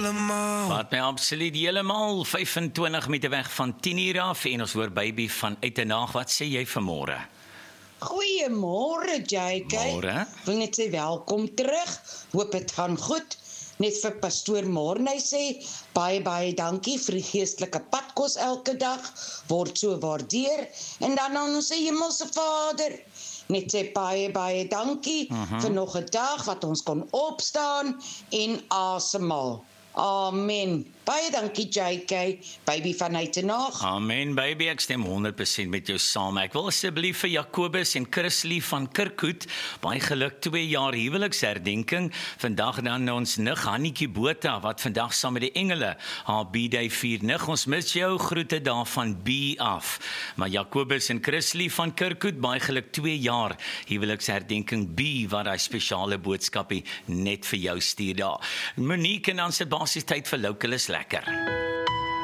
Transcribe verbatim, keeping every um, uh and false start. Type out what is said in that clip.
helemaal. Wat my absoluut helemaal vyfentwintig meter weg van tien uur af en ons hoor baby van uit en naag. Wat sê jy vanmôre? Goeiemôre, J K. Môre. Wil net sê welkom terug. Hoop dit gaan goed. Net vir pastoor Morney sê, baie baie dankie vir die geestelike padkos elke dag, word so waardeer. En dan aan ons hemelse Vader, net sê baie baie dankie uh-huh. vir nog 'n dag wat ons kon opstaan en asemhaal. Amen. Baie dankie J K, baby van uit en naag. Amen baby, ek stem honderd persent met jou saam. Ek wil asseblief vir Jacobus en Chrislie van Kirkhoed baie geluk twee jaar huweliksherdenking. Vandag dan ons nig Hannetjie Botha wat vandag saam met die engele haar B-day vier. Nig, ons mis jou, groete daar van B af. Maar Jacobus en Chrislie van Kirkhoed baie geluk twee jaar huweliksherdenking B wat daai spesiale boodskapie net vir jou stuur daar. Monique en dan se basies tyd vir Local is lekker.